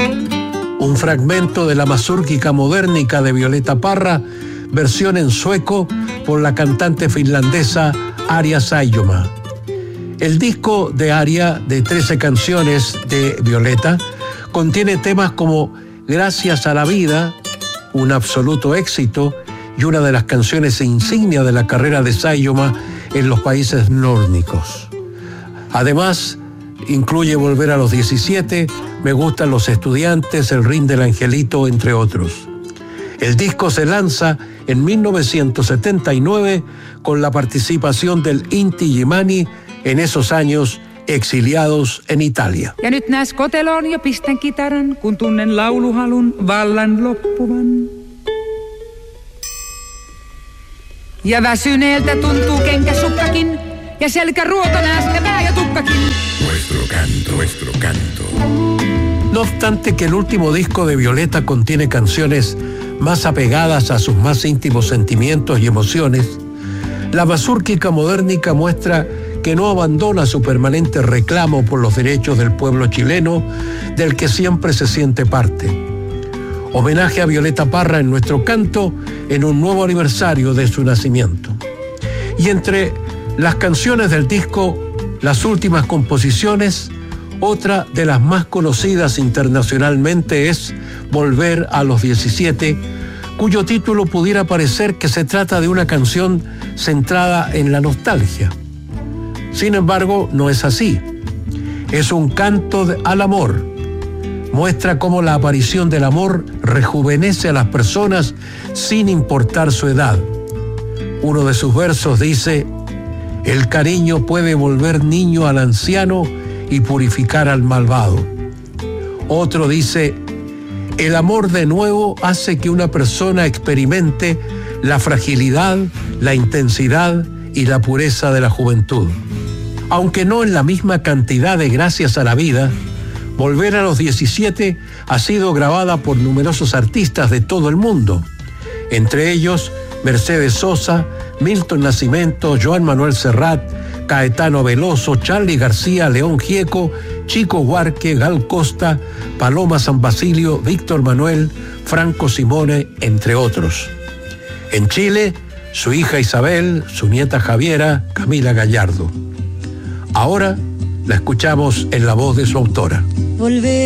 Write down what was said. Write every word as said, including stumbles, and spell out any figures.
Un fragmento de la Mazurkika Modernica de Violeta Parra, versión en sueco por la cantante finlandesa Arja Saijonmaa. El disco de Arja, de trece canciones de Violeta, contiene temas como Gracias a la vida, un absoluto éxito y una de las canciones insignia de la carrera de Saijonmaa en los países nórdicos. Además, incluye Volver a los diecisiete, Me gustan los estudiantes, El ring del angelito, entre otros. El disco se lanza en mil novecientos setenta y nueve con la participación del Inti Illimani, en esos años exiliados en Italia. Ja nyt näes koteloon ja pistän kitaran, kun tunnen lauluhalun vallan loppuvan. Ja väsyneeltä tuntuu kenkäsukkakin, ja selkäruoto näästä pää ja tukkakin. Nuestro canto, nuestro canto. No obstante que el último disco de Violeta contiene canciones más apegadas a sus más íntimos sentimientos y emociones, la Mazurkika Modernica muestra que no abandona su permanente reclamo por los derechos del pueblo chileno, del que siempre se siente parte. Homenaje a Violeta Parra en nuestro canto en un nuevo aniversario de su nacimiento. Y entre las canciones del disco, las últimas composiciones, otra de las más conocidas internacionalmente es Volver a los diecisiete, cuyo título pudiera parecer que se trata de una canción centrada en la nostalgia. Sin embargo, no es así. Es un canto de, al amor. Muestra cómo la aparición del amor rejuvenece a las personas sin importar su edad. Uno de sus versos dice: el cariño puede volver niño al anciano y purificar al malvado. Otro dice: el amor de nuevo hace que una persona experimente la fragilidad, la intensidad y la pureza de la juventud. Aunque no en la misma cantidad de Gracias a la vida, Volver a los diecisiete ha sido grabada por numerosos artistas de todo el mundo, entre ellos Mercedes Sosa, Milton Nascimento, Joan Manuel Serrat, Caetano Veloso, Charly García, León Gieco, Chico Huarque, Gal Costa, Paloma San Basilio, Víctor Manuel, Franco Simone, entre otros. En Chile, su hija Isabel, su nieta Javiera, Camila Gallardo. Ahora la escuchamos en la voz de su autora. Volver.